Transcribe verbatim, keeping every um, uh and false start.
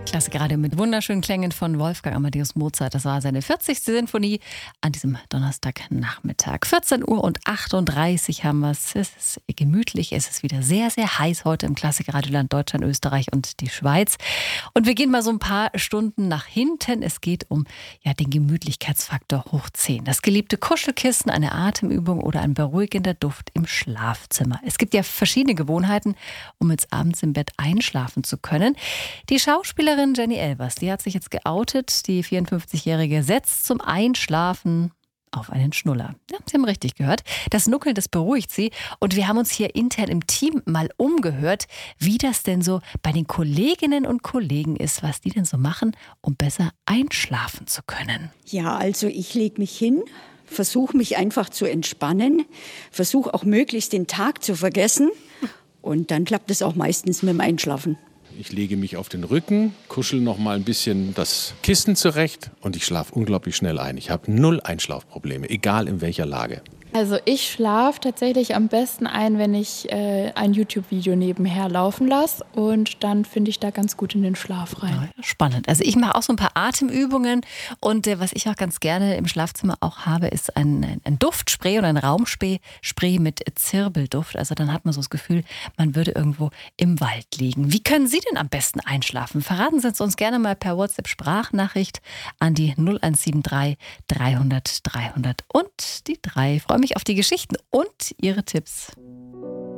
Klassikradio mit wunderschönen Klängen von Wolfgang Amadeus Mozart. Das war seine vierzigste Sinfonie an diesem Donnerstagnachmittag. vierzehn Uhr und achtunddreißig haben wir es. Es ist gemütlich, es ist wieder sehr, sehr heiß heute im Klassikradioland Deutschland, Österreich und die Schweiz. Und wir gehen mal so ein paar Stunden nach hinten. Es geht um ja, den Gemütlichkeitsfaktor hoch zehn. Das geliebte Kuschelkissen, eine Atemübung oder ein beruhigender Duft im Schlafzimmer. Es gibt ja verschiedene Gewohnheiten, um jetzt abends im Bett einschlafen zu können. Die Schauspielerin Jenny Elvers, die hat sich jetzt geoutet. Die vierundfünfzigjährige setzt zum Einschlafen auf einen Schnuller. Ja, Sie haben richtig gehört. Das Nuckeln, das beruhigt sie. Und wir haben uns hier intern im Team mal umgehört, wie das denn so bei den Kolleginnen und Kollegen ist, was die denn so machen, um besser einschlafen zu können. Ja, also ich lege mich hin, versuche mich einfach zu entspannen, versuche auch möglichst den Tag zu vergessen. Und dann klappt es auch meistens mit dem Einschlafen. Ich lege mich auf den Rücken, kuschel noch mal ein bisschen das Kissen zurecht und ich schlafe unglaublich schnell ein. Ich habe null Einschlafprobleme, egal in welcher Lage. Also ich schlafe tatsächlich am besten ein, wenn ich äh, ein YouTube-Video nebenher laufen lasse und dann finde ich da ganz gut in den Schlaf rein. Ja, spannend. Also ich mache auch so ein paar Atemübungen und äh, was ich auch ganz gerne im Schlafzimmer auch habe, ist ein, ein, ein Duftspray oder ein Raumspray Spray mit Zirbelduft. Also dann hat man so das Gefühl, man würde irgendwo im Wald liegen. Wie können Sie denn am besten einschlafen? Verraten Sie es uns gerne mal per WhatsApp-Sprachnachricht an die null eins sieben drei dreihundert dreihundert und die drei. Ich freue mich auf die Geschichten und Ihre Tipps.